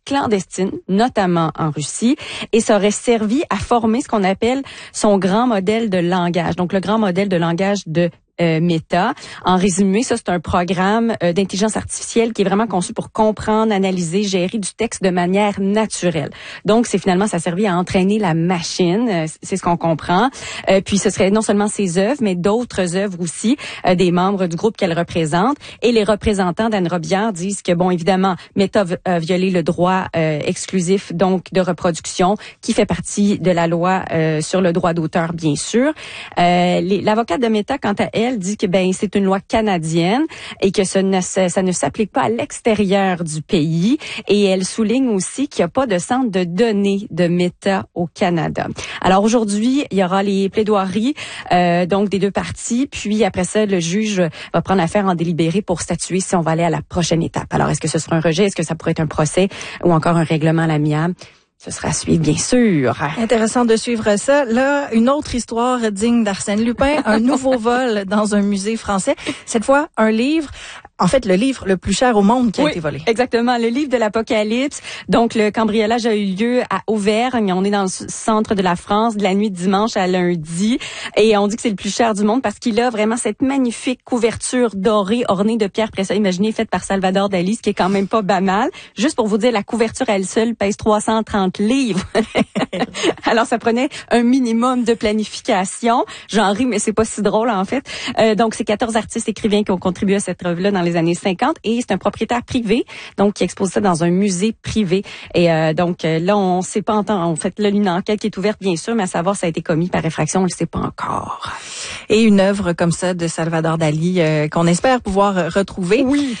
clandestine, notamment en Russie, et ça aurait servi à former ce qu'on appelle son grand modèle de langage. Donc, le grand modèle de langage de Meta. En résumé, ça, c'est un programme d'intelligence artificielle qui est vraiment conçu pour comprendre, analyser, gérer du texte de manière naturelle. Donc, ça a servi à entraîner la machine, c'est ce qu'on comprend. Puis, ce serait non seulement ses œuvres, mais d'autres œuvres aussi, des membres du groupe qu'elle représente. Et les représentants d'Anne Robillard disent que, bon, évidemment, Meta a violé le droit exclusif, donc, de reproduction, qui fait partie de la loi sur le droit d'auteur, bien sûr. L'avocate de Meta, quant à elle, dit que c'est une loi canadienne et que ça ne s'applique pas à l'extérieur du pays. Et elle souligne aussi qu'il n'y a pas de centre de données de Meta au Canada. Alors aujourd'hui, il y aura les plaidoiries donc des deux parties. Puis après ça, le juge va prendre l'affaire en délibéré pour statuer si on va aller à la prochaine étape. Alors est-ce que ce sera un rejet, est-ce que ça pourrait être un procès ou encore un règlement à l'amiable? Ce sera à suivre, bien sûr. Intéressant de suivre ça. Là, une autre histoire digne d'Arsène Lupin, un nouveau vol dans un musée français. Cette fois, un livre. En fait, le livre le plus cher au monde qui a été volé. Exactement, le livre de l'Apocalypse. Donc, le cambriolage a eu lieu à Auvergne. On est dans le centre de la France, de la nuit de dimanche à lundi. Et on dit que c'est le plus cher du monde parce qu'il a vraiment cette magnifique couverture dorée ornée de pierres précieuses. Imaginez, faite par Salvador Dali, ce qui est quand même pas banal. Juste pour vous dire, la couverture à elle seule pèse 330 livres. Alors, ça prenait un minimum de planification. J'en ris, mais c'est pas si drôle, en fait. Donc, c'est 14 artistes écrivains qui ont contribué à cette œuvre-là dans les années 50 et c'est un propriétaire privé donc qui expose ça dans un musée privé et donc là on sait pas en fait là une enquête qui est ouverte bien sûr mais à savoir si ça a été commis par effraction on le sait pas encore. Et une œuvre comme ça de Salvador Dali qu'on espère pouvoir retrouver. Oui.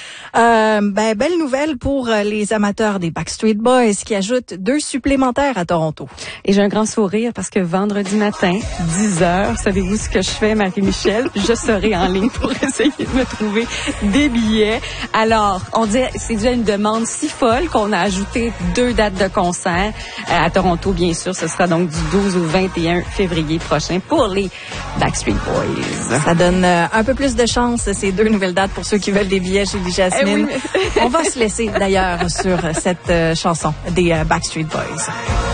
Belle nouvelle pour les amateurs des Backstreet Boys qui ajoutent 2 supplémentaires à Toronto. Et j'ai un grand sourire parce que vendredi matin 10h, savez-vous ce que je fais Marie-Michel? Je serai en ligne pour essayer de me trouver des billets. Alors, on dit c'est déjà une demande si folle qu'on a ajouté 2 dates de concert à Toronto, bien sûr. Ce sera donc du 12 au 21 février prochain pour les Backstreet Boys. Ça donne un peu plus de chance, ces 2 nouvelles dates pour ceux qui veulent des billets chez Jasmine. Oui, mais... On va se laisser d'ailleurs sur cette chanson des Backstreet Boys.